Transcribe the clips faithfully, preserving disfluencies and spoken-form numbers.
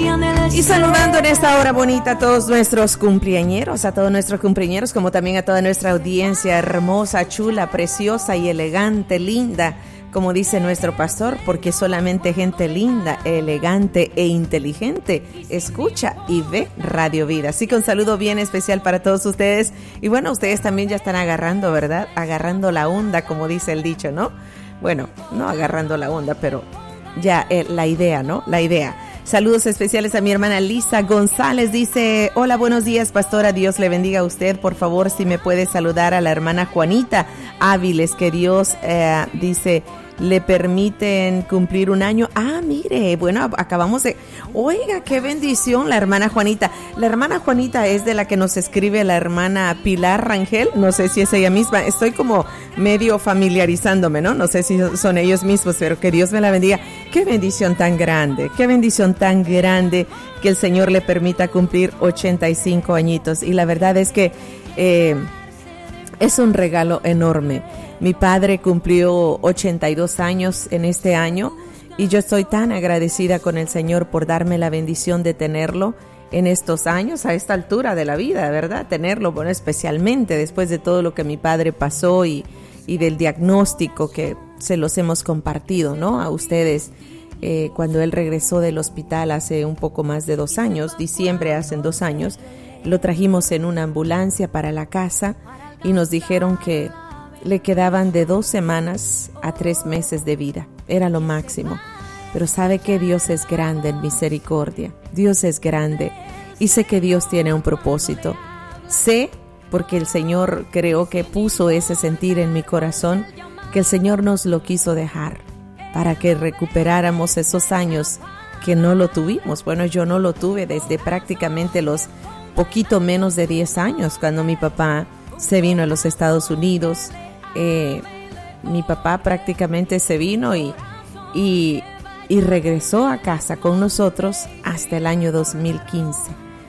Y saludando en esta hora bonita a todos nuestros cumpleañeros, a todos nuestros cumpleañeros, como también a toda nuestra audiencia hermosa, chula, preciosa y elegante, linda, como dice nuestro pastor, porque solamente gente linda, elegante e inteligente escucha y ve Radio Vida. Así que un saludo bien especial para todos ustedes. Y bueno, ustedes también ya están agarrando, ¿verdad? Agarrando la onda, como dice el dicho, ¿no? Bueno, no agarrando la onda, pero ya eh, la idea, ¿no? La idea. Saludos especiales a mi hermana Lisa González. Dice, hola, buenos días, pastora. Dios le bendiga a usted. Por favor, si me puede saludar a la hermana Juanita Áviles, que Dios, eh, dice, le permiten cumplir un año. Ah, mire, bueno, acabamos de... Oiga, qué bendición la hermana Juanita. La hermana Juanita es de la que nos escribe la hermana Pilar Rangel. No sé si es ella misma. Estoy como medio familiarizándome, ¿no? No sé si son ellos mismos, pero que Dios me la bendiga. Qué bendición tan grande, qué bendición tan grande que el Señor le permita cumplir ochenta y cinco añitos. Y la verdad es que eh, es un regalo enorme. Mi padre cumplió ochenta y dos años en este año y yo estoy tan agradecida con el Señor por darme la bendición de tenerlo en estos años, a esta altura de la vida, ¿verdad? Tenerlo, bueno, especialmente después de todo lo que mi padre pasó y, y del diagnóstico que se los hemos compartido, ¿no? A ustedes eh, cuando él regresó del hospital hace un poco más de dos años, diciembre hace dos años, lo trajimos en una ambulancia para la casa y nos dijeron que le quedaban de dos semanas a tres meses de vida. Era lo máximo. Pero sabe que Dios es grande en misericordia. Dios es grande. Y sé que Dios tiene un propósito. Sé, porque el Señor creo que puso ese sentir en mi corazón, que el Señor nos lo quiso dejar para que recuperáramos esos años que no lo tuvimos. Bueno, yo no lo tuve desde prácticamente los poquito menos de diez años, cuando mi papá se vino a los Estados Unidos. Eh, mi papá prácticamente se vino y, y, y regresó a casa con nosotros hasta el año dos mil quince.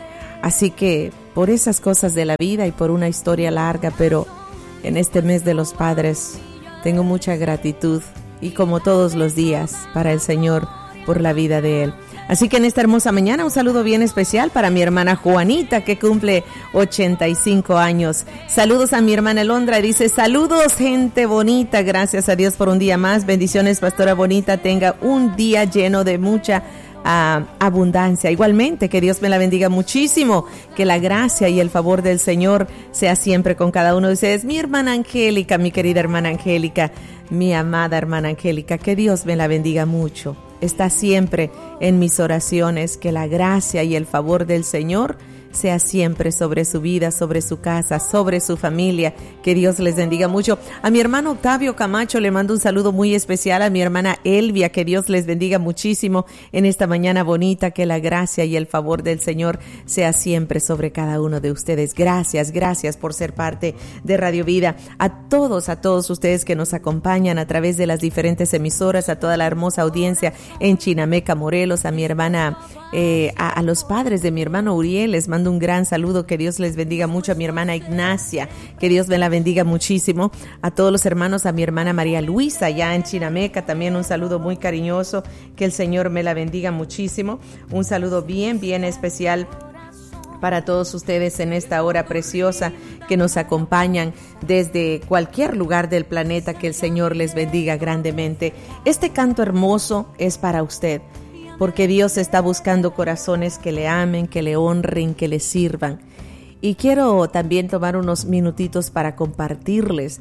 Así que por esas cosas de la vida y por una historia larga, pero en este mes de los padres tengo mucha gratitud y como todos los días para el Señor por la vida de Él. Así que en esta hermosa mañana un saludo bien especial para mi hermana Juanita, que cumple ochenta y cinco años. Saludos a mi hermana Londra, dice, saludos gente bonita, gracias a Dios por un día más. Bendiciones, pastora bonita, tenga un día lleno de mucha uh, abundancia. Igualmente, que Dios me la bendiga muchísimo, que la gracia y el favor del Señor sea siempre con cada uno de ustedes. Mi hermana Angélica, mi querida hermana Angélica, mi amada hermana Angélica, que Dios me la bendiga mucho. Está siempre en mis oraciones, que la gracia y el favor del Señor sea siempre sobre su vida, sobre su casa, sobre su familia. Que Dios les bendiga mucho. A mi hermano Octavio Camacho le mando un saludo muy especial. A mi hermana Elvia, que Dios les bendiga muchísimo en esta mañana bonita. Que la gracia y el favor del Señor sea siempre sobre cada uno de ustedes. Gracias, gracias por ser parte de Radio Vida. A todos, a todos ustedes que nos acompañan a través de las diferentes emisoras, a toda la hermosa audiencia en Chinameca, Morelos, a mi hermana, eh, a, a los padres de mi hermano Uriel, les mando un gran saludo, que Dios les bendiga mucho. A mi hermana Ignacia, que Dios me la bendiga muchísimo. A todos los hermanos, a mi hermana María Luisa, ya en Chinameca, también un saludo muy cariñoso, que el Señor me la bendiga muchísimo. Un saludo bien, bien especial para todos ustedes en esta hora preciosa que nos acompañan desde cualquier lugar del planeta. Que el Señor les bendiga grandemente. Este canto hermoso es para usted, porque Dios está buscando corazones que le amen, que le honren, que le sirvan. Y quiero también tomar unos minutitos para compartirles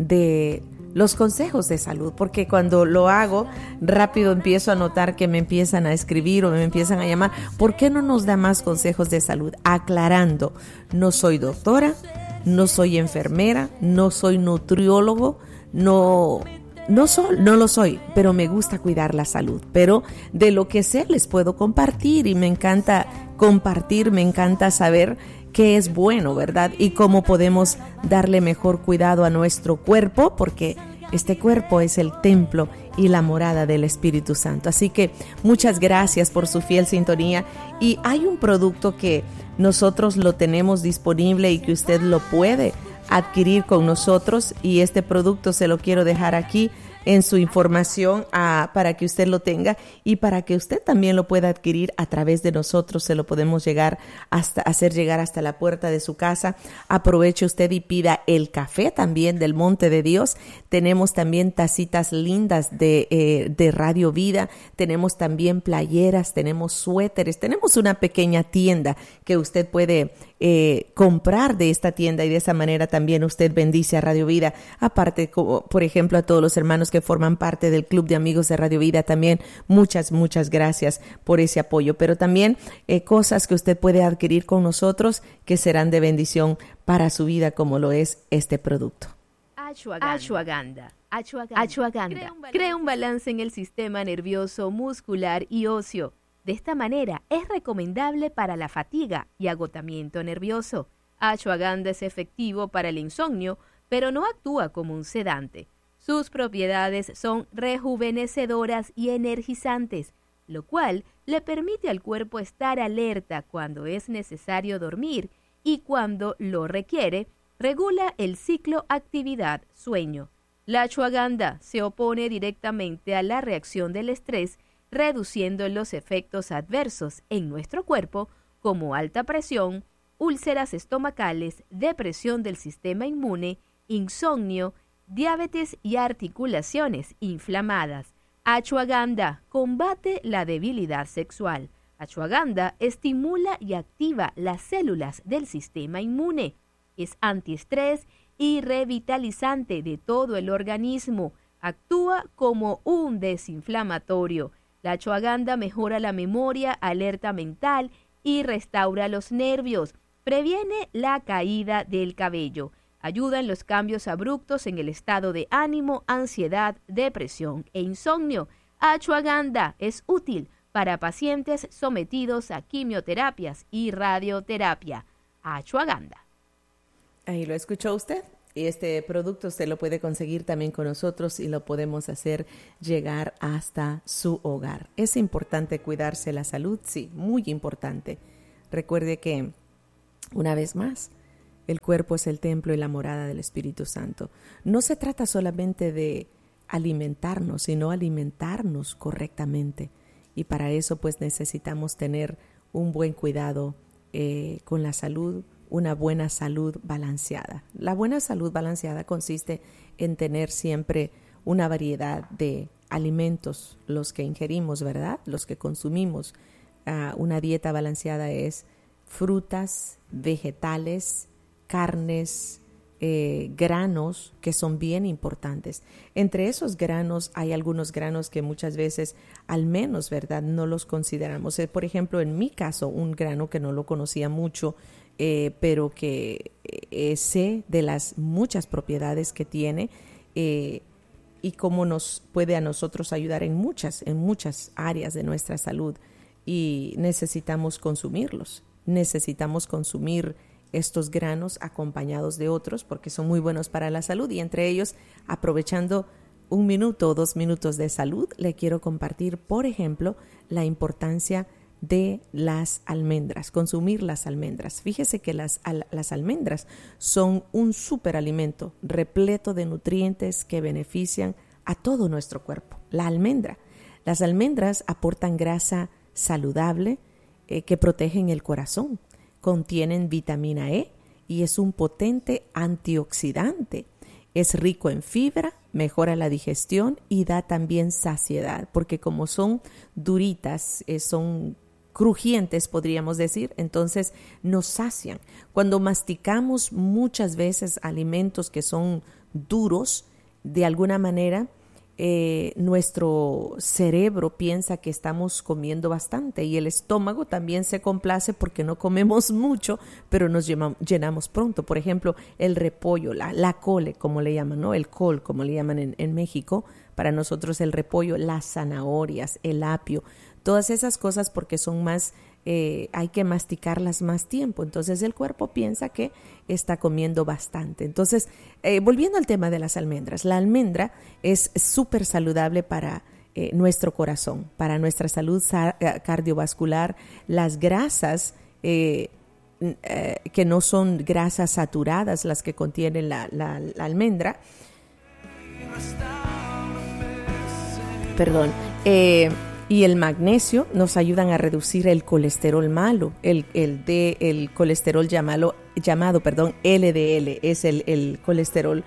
de los consejos de salud, porque cuando lo hago, rápido empiezo a notar que me empiezan a escribir o me empiezan a llamar. ¿Por qué no nos da más consejos de salud? Aclarando, no soy doctora, no soy enfermera, no soy nutriólogo, no... No soy, no lo soy, pero me gusta cuidar la salud. Pero de lo que sé les puedo compartir y me encanta compartir, me encanta saber qué es bueno, ¿verdad? Y cómo podemos darle mejor cuidado a nuestro cuerpo, porque este cuerpo es el templo y la morada del Espíritu Santo. Así que muchas gracias por su fiel sintonía. Y hay un producto que nosotros lo tenemos disponible y que usted lo puede adquirir con nosotros, y este producto se lo quiero dejar aquí en su información a, para que usted lo tenga y para que usted también lo pueda adquirir a través de nosotros. Se lo podemos llegar hasta hacer llegar hasta la puerta de su casa. Aproveche usted y pida el café también del Monte de Dios. Tenemos también tacitas lindas de, eh, de Radio Vida. Tenemos también playeras, tenemos suéteres, tenemos una pequeña tienda que usted puede eh, comprar de esta tienda y de esa manera también usted bendice a Radio Vida. Aparte, como, por ejemplo, a todos los hermanos que forman parte del Club de Amigos de Radio Vida, también muchas, muchas gracias por ese apoyo. Pero también eh, cosas que usted puede adquirir con nosotros que serán de bendición para su vida, como lo es este producto. Ashwagandha. Ashwagandha. Ashwagandha. Ashwagandha. Crea un balance en el sistema nervioso, muscular y óseo. De esta manera, es recomendable para la fatiga y agotamiento nervioso. Ashwagandha es efectivo para el insomnio, pero no actúa como un sedante. Sus propiedades son rejuvenecedoras y energizantes, lo cual le permite al cuerpo estar alerta cuando es necesario dormir y cuando lo requiere, regula el ciclo actividad-sueño. La ashwagandha se opone directamente a la reacción del estrés, reduciendo los efectos adversos en nuestro cuerpo como alta presión, úlceras estomacales, depresión del sistema inmune, insomnio, diabetes y articulaciones inflamadas. Ashwagandha combate la debilidad sexual. Ashwagandha estimula y activa las células del sistema inmune. Es antiestrés y revitalizante de todo el organismo. Actúa como un desinflamatorio. La ashwagandha mejora la memoria, alerta mental y restaura los nervios. Previene la caída del cabello. Ayuda en los cambios abruptos en el estado de ánimo, ansiedad, depresión e insomnio. Ashwagandha es útil para pacientes sometidos a quimioterapias y radioterapia. Ashwagandha. Ahí lo escuchó usted. Y este producto usted lo puede conseguir también con nosotros y lo podemos hacer llegar hasta su hogar. ¿Es importante cuidarse la salud? Sí, muy importante. Recuerde que, una vez más, el cuerpo es el templo y la morada del Espíritu Santo. No se trata solamente de alimentarnos, sino alimentarnos correctamente. Y para eso, pues, necesitamos tener un buen cuidado eh, con la salud, una buena salud balanceada. La buena salud balanceada consiste en tener siempre una variedad de alimentos, los que ingerimos, ¿verdad? Los que consumimos. Uh, una dieta balanceada es frutas, vegetales, carnes, eh, granos, que son bien importantes. Entre esos granos hay algunos granos que muchas veces, al menos, ¿verdad?, no los consideramos. Eh, por ejemplo, en mi caso, un grano que no lo conocía mucho, Eh, pero que eh, sé de las muchas propiedades que tiene eh, y cómo nos puede a nosotros ayudar en muchas, en muchas áreas de nuestra salud, y necesitamos consumirlos. Necesitamos consumir estos granos acompañados de otros porque son muy buenos para la salud, y entre ellos, aprovechando un minuto o dos minutos de salud, le quiero compartir, por ejemplo, la importancia de las almendras, consumir las almendras. Fíjese que las, al, las almendras son un superalimento repleto de nutrientes que benefician a todo nuestro cuerpo. La almendra. Las almendras aportan grasa saludable eh, que protegen el corazón. Contienen vitamina E y es un potente antioxidante. Es rico en fibra, mejora la digestión y da también saciedad, porque como son duritas, eh, son crujientes, podríamos decir, entonces nos sacian. Cuando masticamos muchas veces alimentos que son duros, de alguna manera eh, nuestro cerebro piensa que estamos comiendo bastante, y el estómago también se complace porque no comemos mucho, pero nos llenamos pronto. Por ejemplo, el repollo, la, la cole, como le llaman, ¿no? El col, como le llaman en, en México, para nosotros el repollo, las zanahorias, el apio, todas esas cosas, porque son más, eh, hay que masticarlas más tiempo. Entonces el cuerpo piensa que está comiendo bastante. Entonces, eh, volviendo al tema de las almendras, la almendra es súper saludable para eh, nuestro corazón, para nuestra salud sa- cardiovascular. Las grasas eh, eh, que no son grasas saturadas, las que contienen la, la, la almendra, Perdón. Eh, y el magnesio nos ayudan a reducir el colesterol malo, el, el, de, el colesterol llamado, llamado perdón, L D L, es el, el colesterol.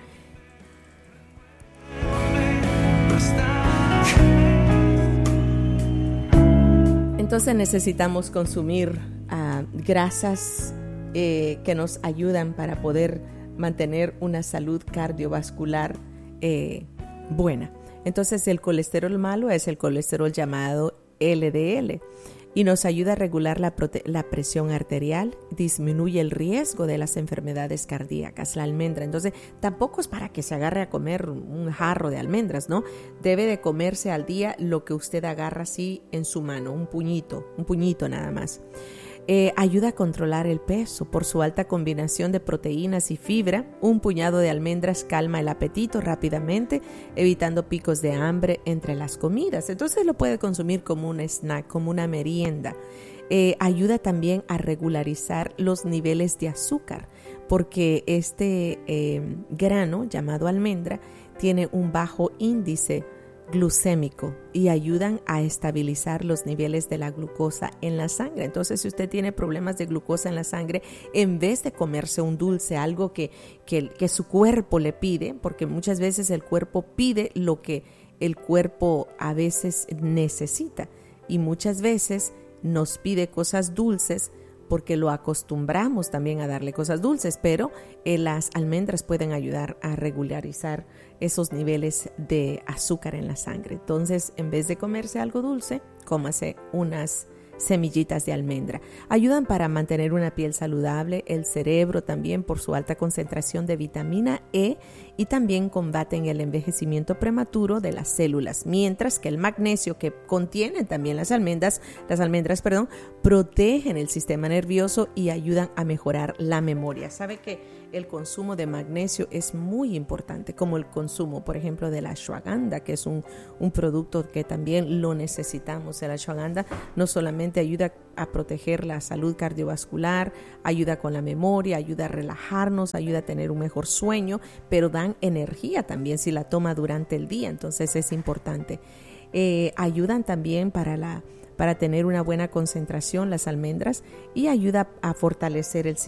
Entonces necesitamos consumir uh, grasas eh, que nos ayudan para poder mantener una salud cardiovascular eh, buena. Entonces el colesterol malo es el colesterol llamado L D L y nos ayuda a regular la, prote- la presión arterial, disminuye el riesgo de las enfermedades cardíacas, la almendra. Entonces tampoco es para que se agarre a comer un jarro de almendras, ¿no? Debe de comerse al día lo que usted agarra así en su mano, un puñito, un puñito nada más. Eh, ayuda a controlar el peso por su alta combinación de proteínas y fibra. Un puñado de almendras calma el apetito rápidamente, evitando picos de hambre entre las comidas. Entonces lo puede consumir como un snack, como una merienda. Eh, ayuda también a regularizar los niveles de azúcar, porque este eh, grano llamado almendra tiene un bajo índice glucémico y ayudan a estabilizar los niveles de la glucosa en la sangre. Entonces, si usted tiene problemas de glucosa en la sangre, en vez de comerse un dulce, algo que, que, que su cuerpo le pide, porque muchas veces el cuerpo pide lo que el cuerpo a veces necesita y muchas veces nos pide cosas dulces porque lo acostumbramos también a darle cosas dulces, pero eh, las almendras pueden ayudar a regularizar esos niveles de azúcar en la sangre. Entonces, en vez de comerse algo dulce, cómase unas semillitas de almendra. Ayudan para mantener una piel saludable, el cerebro también por su alta concentración de vitamina E y también combaten el envejecimiento prematuro de las células, mientras que el magnesio que contienen también las almendras, las almendras, perdón, protegen el sistema nervioso y ayudan a mejorar la memoria. ¿Sabe que el consumo de magnesio es muy importante, como el consumo, por ejemplo, de la ashwagandha, que es un, un producto que también lo necesitamos? El ashwagandha no solamente ayuda a proteger la salud cardiovascular, ayuda con la memoria, ayuda a relajarnos, ayuda a tener un mejor sueño, pero dan energía también si la toma durante el día, entonces es importante. Eh, ayudan también para la para tener una buena concentración las almendras y ayuda a fortalecer el sistema